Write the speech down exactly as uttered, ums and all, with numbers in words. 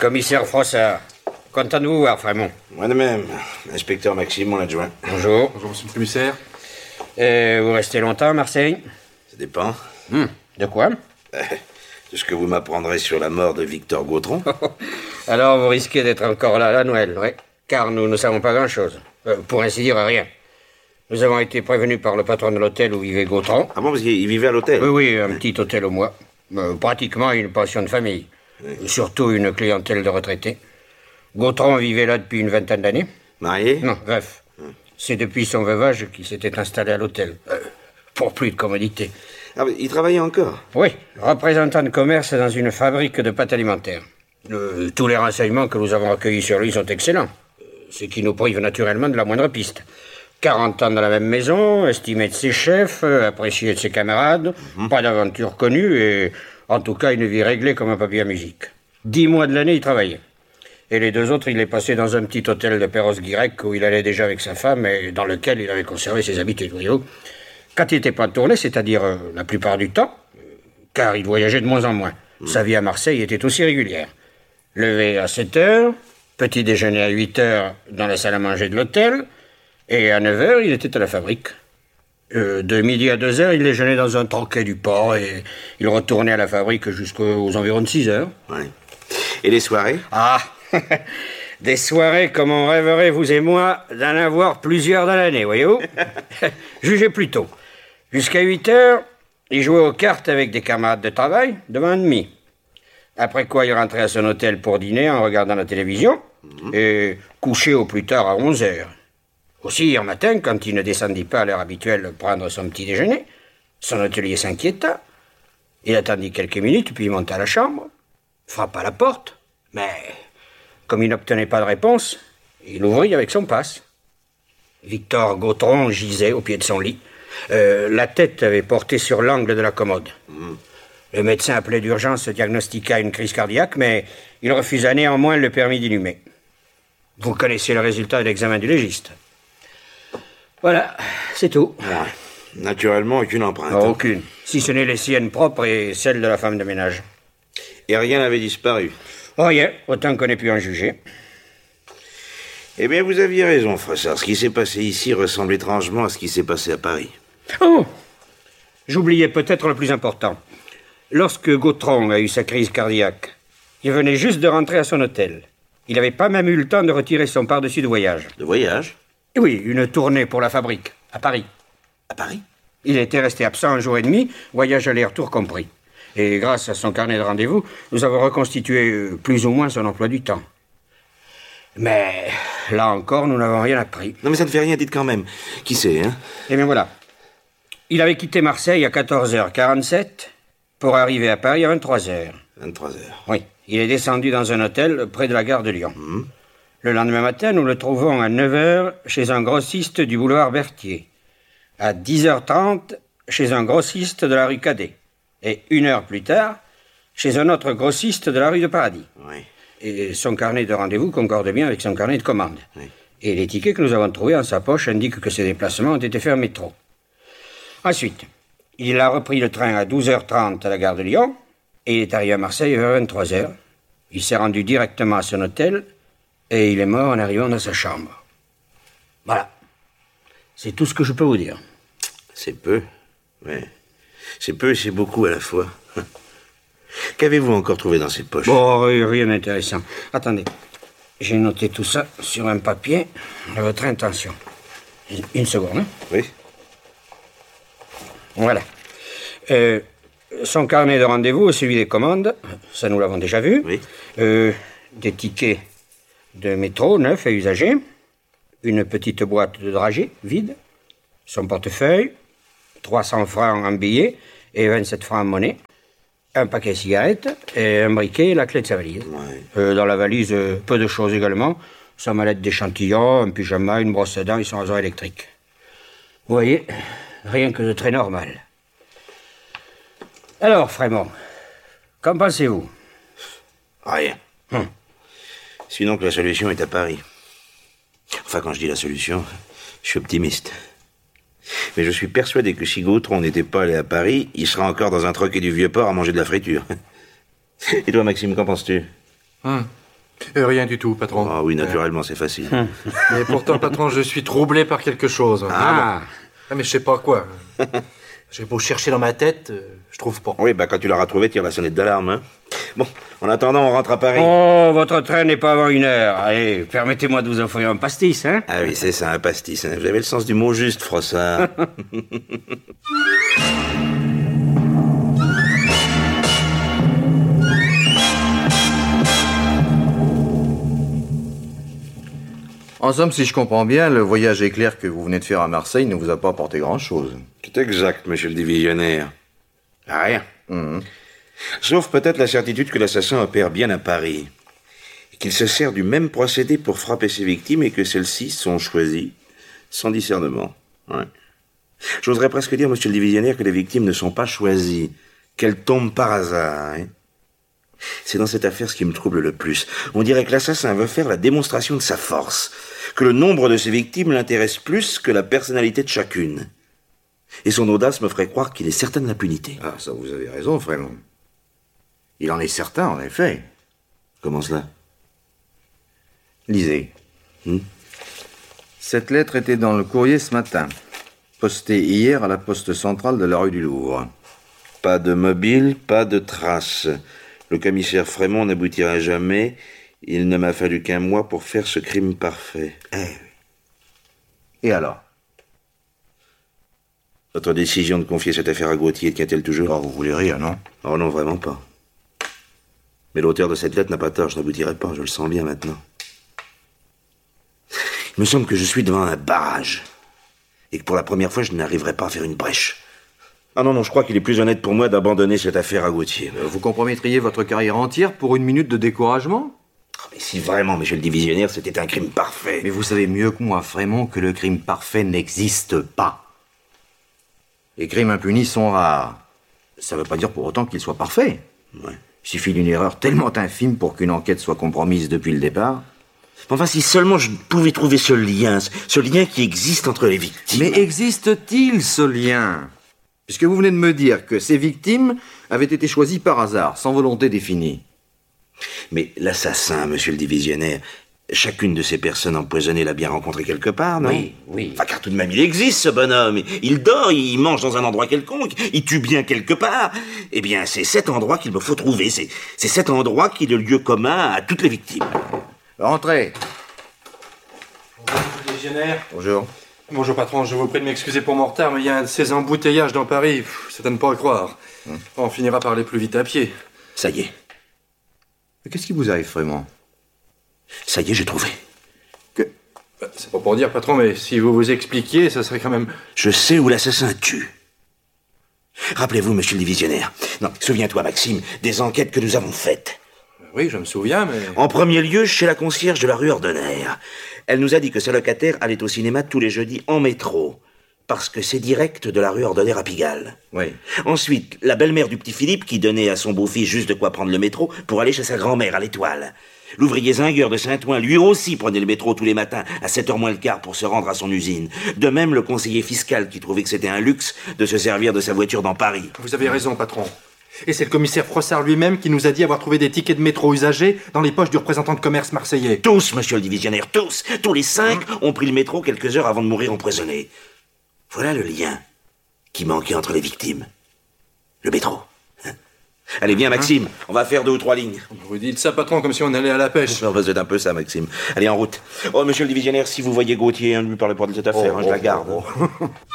Commissaire Frossard. Content de vous voir, Frémont. Moi de même. Inspecteur Maxime, mon adjoint. Bonjour. Bonjour, monsieur le commissaire. Et vous restez longtemps à Marseille? Ça dépend. Hum, De quoi? De ce que vous m'apprendrez sur la mort de Victor Gautron. Alors vous risquez d'être encore là à Noël, oui. Car nous ne savons pas grand-chose. Euh, pour ainsi dire, rien. Nous avons été prévenus par le patron de l'hôtel où vivait Gautron. Ah bon, parce qu'il vivait à l'hôtel? Oui, oui, un petit hôtel au mois. Euh, pratiquement une pension de famille. Oui. Surtout une clientèle de retraités. Gautron vivait là depuis une vingtaine d'années. Marié? Non, veuf. Hum. C'est depuis son veuvage qu'il s'était installé à l'hôtel. Euh, pour plus de commodité. Ah, mais il travaillait encore? Oui, représentant de commerce dans une fabrique de pâtes alimentaires. Euh, tous les renseignements que nous avons recueillis sur lui sont excellents. Euh, ce qui nous prive naturellement de la moindre piste. quarante ans dans la même maison, estimé de ses chefs, euh, apprécié de ses camarades, mm-hmm. Pas d'aventure connue et, en tout cas, une vie réglée comme un papier à musique. Dix mois de l'année, il travaillait. Et les deux autres, il les passait dans un petit hôtel de Perros-Guirec où il allait déjà avec sa femme et dans lequel il avait conservé ses habitudes, voyez-vous. Quand il n'était pas de tournée, c'est-à-dire euh, la plupart du temps, euh, car il voyageait de moins en moins, mmh. Sa vie à Marseille était aussi régulière. Levé à sept heures, petit déjeuner à huit heures dans la salle à manger de l'hôtel, et à neuf heures, il était à la fabrique. Euh, de midi à deux heures, il déjeunait dans un troquet du port, et il retournait à la fabrique jusqu'aux environs de six heures. Oui. Et les soirées? Ah Des soirées comme on rêverait, vous et moi, d'en avoir plusieurs dans l'année, voyez-vous. Jugez plutôt. Jusqu'à huit heures, il jouait aux cartes avec des camarades de travail devant un demi. Après quoi, il rentrait à son hôtel pour dîner en regardant la télévision mmh. et couchait au plus tard à onze heures. Aussi, hier matin, quand il ne descendit pas à l'heure habituelle prendre son petit déjeuner, son hôtelier s'inquiéta. Il attendit quelques minutes, puis il monta à la chambre, frappa à la porte, mais comme il n'obtenait pas de réponse, il ouvrit avec son passe. Victor Gautron gisait au pied de son lit. Euh, la tête avait porté sur l'angle de la commode. Mmh. Le médecin appelé d'urgence diagnostiqua une crise cardiaque, mais il refusa néanmoins le permis d'inhumer. Vous connaissez le résultat de l'examen du légiste. Voilà, c'est tout. Ah, naturellement, aucune empreinte. Oh, aucune, si ce n'est les siennes propres et celles de la femme de ménage. Et rien n'avait disparu? Rien, autant qu'on ait pu en juger. Eh bien, vous aviez raison, Frossard. Ce qui s'est passé ici ressemble étrangement à ce qui s'est passé à Paris. Oh! J'oubliais peut-être le plus important. Lorsque Gautron a eu sa crise cardiaque, il venait juste de rentrer à son hôtel. Il n'avait pas même eu le temps de retirer son par-dessus de voyage. De voyage? Et oui, une tournée pour la fabrique, à Paris. À Paris? Il était resté absent un jour et demi, voyage aller-retour compris. Et grâce à son carnet de rendez-vous, nous avons reconstitué plus ou moins son emploi du temps. Mais là encore, nous n'avons rien appris. Non mais ça ne fait rien, dites quand même. Qui c'est, hein? Eh bien voilà. Il avait quitté Marseille à quatorze heures quarante-sept pour arriver à Paris à vingt-trois heures. vingt-trois heures. Oui. Il est descendu dans un hôtel près de la gare de Lyon. Mmh. Le lendemain matin, nous le trouvons à neuf heures chez un grossiste du boulevard Berthier. À dix heures trente, chez un grossiste de la rue Cadet. Et une heure plus tard, chez un autre grossiste de la rue de Paradis. Oui. Et son carnet de rendez-vous concorde bien avec son carnet de commande. Oui. Et les tickets que nous avons trouvés en sa poche indiquent que ses déplacements ont été faits en métro. Ensuite, il a repris le train à douze heures trente à la gare de Lyon, et il est arrivé à Marseille vers vingt-trois heures. Il s'est rendu directement à son hôtel, et il est mort en arrivant dans sa chambre. Voilà. C'est tout ce que je peux vous dire. C'est peu, oui. C'est peu et c'est beaucoup à la fois. Qu'avez-vous encore trouvé dans cette poche? Bon, rien d'intéressant. Attendez, j'ai noté tout ça sur un papier à votre intention. Une seconde, hein? Oui. Voilà. Euh, son carnet de rendez-vous et celui des commandes, ça nous l'avons déjà vu. Oui. Euh, des tickets de métro neufs et usagés. Une petite boîte de dragées vide. Son portefeuille. trois cents francs en billets et vingt-sept francs en monnaie. Un paquet de cigarettes et un briquet et la clé de sa valise. Ouais. Euh, dans la valise, euh, peu de choses également. Sa mallette d'échantillon, un pyjama, une brosse à dents et son rasoir électrique. Vous voyez, rien que de très normal. Alors, Frémont, qu'en pensez-vous? Rien. Hum. Sinon que la solution est à Paris. Enfin, quand je dis la solution, je suis optimiste. Mais je suis persuadé que si Gautron n'était pas allé à Paris, il sera encore dans un troquet du Vieux-Port à manger de la friture. Et toi, Maxime, qu'en penses-tu? Hum. Euh, rien du tout, patron. Ah oui, naturellement, c'est facile. Mais pourtant, patron, je suis troublé par quelque chose. Ah, Ah, mais je sais pas quoi. J'ai beau chercher dans ma tête, euh, je trouve pas. Oui, bah quand tu l'auras trouvé, tire la sonnette d'alarme. Hein. Bon, en attendant, on rentre à Paris. oh, votre train n'est pas avant une heure. Allez, permettez-moi de vous offrir un pastis, hein. Ah oui, c'est ça, un pastis. Hein. Vous avez le sens du mot juste, Frossard. En somme, si je comprends bien, le voyage éclair que vous venez de faire à Marseille ne vous a pas apporté grand-chose. C'est exact, monsieur le divisionnaire. Ah, rien. Mmh. Sauf peut-être la certitude que l'assassin opère bien à Paris. Et qu'il se sert du même procédé pour frapper ses victimes et que celles-ci sont choisies sans discernement. Ouais. J'oserais presque dire, monsieur le divisionnaire, que les victimes ne sont pas choisies, qu'elles tombent par hasard. Hein. C'est dans cette affaire ce qui me trouble le plus. On dirait que l'assassin veut faire la démonstration de sa force, que le nombre de ses victimes l'intéresse plus que la personnalité de chacune. Et son audace me ferait croire qu'il est certain de l'impunité. Ah, ça, vous avez raison, Frémont. Il en est certain, en effet. Comment cela? Lisez. Hmm? Cette lettre était dans le courrier ce matin, postée hier à la poste centrale de la rue du Louvre. Pas de mobile, pas de traces. Le commissaire Frémont n'aboutira jamais. Il ne m'a fallu qu'un mois pour faire ce crime parfait. Eh oui. Et alors? Votre décision de confier cette affaire à Gauthier tient-elle toujours? Oh, vous voulez rire, non? Oh non, vraiment pas. Mais l'auteur de cette lettre n'a pas tort, je n'aboutirai pas, je le sens bien maintenant. Il me semble que je suis devant un barrage. Et que pour la première fois, je n'arriverai pas à faire une brèche. Ah non, non, je crois qu'il est plus honnête pour moi d'abandonner cette affaire à Gauthier. Vous compromettriez votre carrière entière pour une minute de découragement? Oh, mais si vraiment, monsieur le divisionnaire, c'était un crime parfait. Mais vous savez mieux que moi, Frémont, que le crime parfait n'existe pas. Les crimes impunis sont rares. Ça ne veut pas dire pour autant qu'ils soient parfaits. Ouais. Il suffit d'une erreur tellement infime pour qu'une enquête soit compromise depuis le départ. Enfin, si seulement je pouvais trouver ce lien, ce lien qui existe entre les victimes. Mais existe-t-il ce lien? Puisque vous venez de me dire que ces victimes avaient été choisies par hasard, sans volonté définie. Mais l'assassin, monsieur le divisionnaire, chacune de ces personnes empoisonnées l'a bien rencontré quelque part, non? Oui, oui. Enfin, car tout de même, il existe, ce bonhomme. Il dort, il mange dans un endroit quelconque, il tue bien quelque part. Eh bien, c'est cet endroit qu'il me faut trouver. C'est, c'est cet endroit qui est le lieu commun à toutes les victimes. Rentrez. Bonjour, légionnaire. Bonjour. Bonjour, patron. Je vous prie de m'excuser pour mon retard, mais il y a ces embouteillages dans Paris. Pff, c'est à ne pas le croire. Hum. On finira par aller plus vite à pied. Ça y est. Mais qu'est-ce qui vous arrive, Frémont? Ça y est, j'ai trouvé. Que... C'est pas pour dire, patron, mais si vous vous expliquiez, ça serait quand même... Je sais où l'assassin tue. Rappelez-vous, monsieur le divisionnaire. Non, souviens-toi, Maxime, des enquêtes que nous avons faites. Oui, je me souviens, mais... En premier lieu, chez la concierge de la rue Ordonner. Elle nous a dit que sa locataire allait au cinéma tous les jeudis en métro. Parce que c'est direct de la rue Ordonner à Pigalle. Oui. Ensuite, la belle-mère du petit Philippe qui donnait à son beau-fils juste de quoi prendre le métro pour aller chez sa grand-mère à l'Étoile. L'ouvrier Zingueur de Saint-Ouen, lui aussi, prenait le métro tous les matins à sept heures moins le quart pour se rendre à son usine. De même, le conseiller fiscal qui trouvait que c'était un luxe de se servir de sa voiture dans Paris. Vous avez raison, patron. Et c'est le commissaire Frossard lui-même qui nous a dit avoir trouvé des tickets de métro usagés dans les poches du représentant de commerce marseillais. Tous, monsieur le divisionnaire, tous, tous les cinq ont pris le métro quelques heures avant de mourir empoisonnés. Voilà le lien qui manquait entre les victimes. Le métro. Hein? Allez, viens, Maxime, on va faire deux ou trois lignes. Vous dites ça, patron, comme si on allait à la pêche. On va se un peu ça, Maxime. Allez, en route. Oh, monsieur le divisionnaire, si vous voyez Gauthier, ne lui parlez pas de cette affaire, Oh, hein, je la oh, garde. oh, oh.